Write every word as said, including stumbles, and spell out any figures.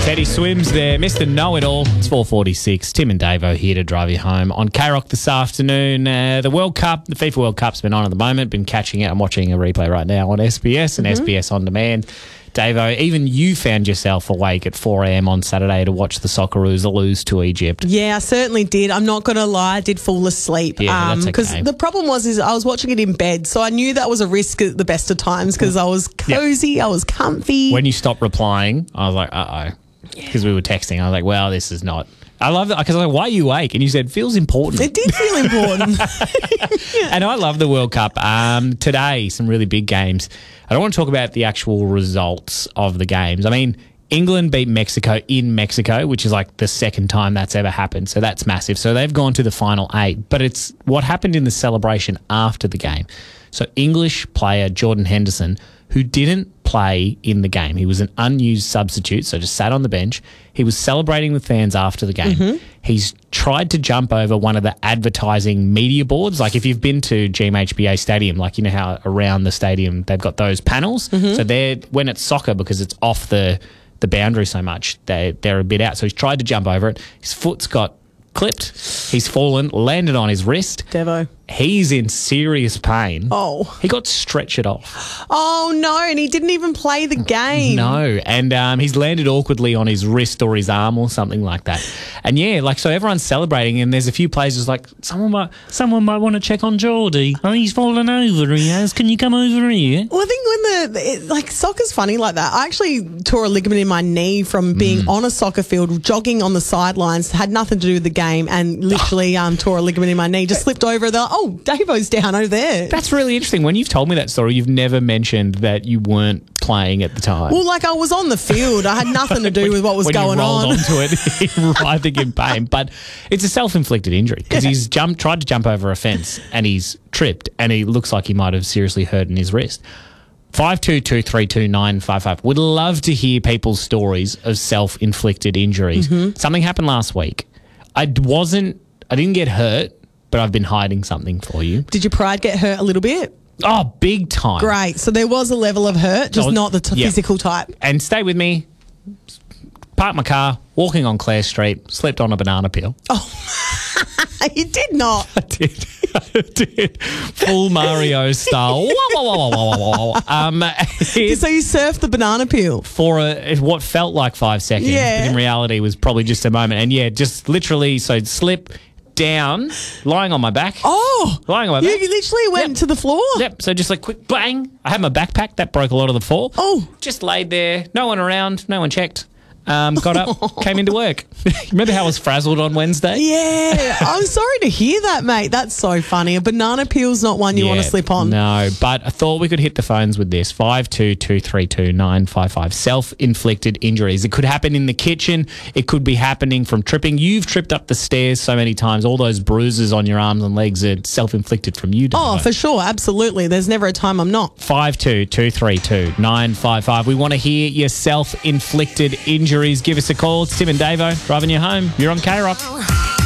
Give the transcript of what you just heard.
Teddy Swims there, Mister Know-It-All. It's four forty-six. Tim and Davo here to drive you home on K-Rock this afternoon. Uh, the World Cup, the FIFA World Cup's been on at the moment. Been catching it. I'm watching a replay right now on S B S and mm-hmm. S B S On Demand. Davo, even you found yourself awake at four a.m. on Saturday to watch the Socceroos lose to Egypt. Yeah, I certainly did. I'm not going to lie, I did fall asleep. Yeah, um, that's okay. Because the problem was is I was watching it in bed, so I knew that was a risk at the best of times because I was cozy, yep. I was comfy. When you stopped replying, I was like, uh-oh. Because we were texting. I was like, well, this is not... I love that because I was like, why are you awake? And you said, feels important. It did feel important. yeah. And I love the World Cup. Um, today, some really big games. I don't want to talk about the actual results of the games. I mean, England beat Mexico in Mexico, which is like the second time that's ever happened. So that's massive. So they've gone to the final eight. But it's what happened in the celebration after the game. So English player Jordan Henderson, who didn't play in the game. He was an unused substitute, so just sat on the bench. He was celebrating with fans after the game. Mm-hmm. He's tried to jump over one of the advertising media boards. Like if you've been to G M H B A Stadium, like you know how around the stadium they've got those panels. Mm-hmm. So they're when it's soccer, because it's off the, the boundary so much, they, they're a bit out. So he's tried to jump over it. His foot's got clipped. He's fallen, landed on his wrist. Devo. He's in serious pain. Oh. He got stretchered off. Oh, no, and he didn't even play the game. No, and um, he's landed awkwardly on his wrist or his arm or something like that. And, yeah, like, so everyone's celebrating, and there's a few players who's like, someone might someone might want to check on Geordie. Oh, he's fallen over, he has. Can you come over here? Well, I think when the, it, like, soccer's funny like that. I actually tore a ligament in my knee from being mm. on a soccer field, jogging on the sidelines, had nothing to do with the game, and literally um, tore a ligament in my knee, just slipped over. They're like, oh, Davo's down over there. That's really interesting. When you've told me that story, you've never mentioned that you weren't playing at the time. Well, like I was on the field. I had nothing to do when, with what was when going you rolled on. onto it, writhing in pain. But it's a self-inflicted injury because yeah. he's jumped, tried to jump over a fence and he's tripped and he looks like he might have seriously hurt in his wrist. five two two three two nine five five. Would love to hear people's stories of self-inflicted injuries. Mm-hmm. Something happened last week. I wasn't, I didn't get hurt, but I've been hiding something for you. Did your pride get hurt a little bit? Oh, big time. Great. So there was a level of hurt, just was, not the t- yeah. physical type. And stay with me. Parked my car, walking on Clare Street, slipped on a banana peel. Oh, you did not. I did. I did. Full Mario style. Whoa, whoa, whoa, whoa, whoa, whoa. Um, so you surfed the banana peel? For a, what felt like five seconds, yeah. but in reality was probably just a moment. And yeah, just literally, so slip down, lying on my back. Oh, lying on my back. You literally went yep. to the floor. Yep. So just like quick bang. I had my backpack that broke a lot of the fall. Oh, just laid there. No one around. No one checked. Um, got up, came into work. Remember how I was frazzled on Wednesday? Yeah. I'm sorry to hear that, mate. That's so funny. A banana peel's not one you yeah, want to slip on. No, but I thought we could hit the phones with this. five two two three two nine five five. Self-inflicted injuries. It could happen in the kitchen. It could be happening from tripping. You've tripped up the stairs so many times. All those bruises on your arms and legs are self-inflicted from you, Davo. Oh, for sure. Absolutely. There's never a time I'm not. five two two three two nine five five. We want to hear your self-inflicted injuries. Give us a call. It's Tim and Davo driving you home. You're on K-Rock.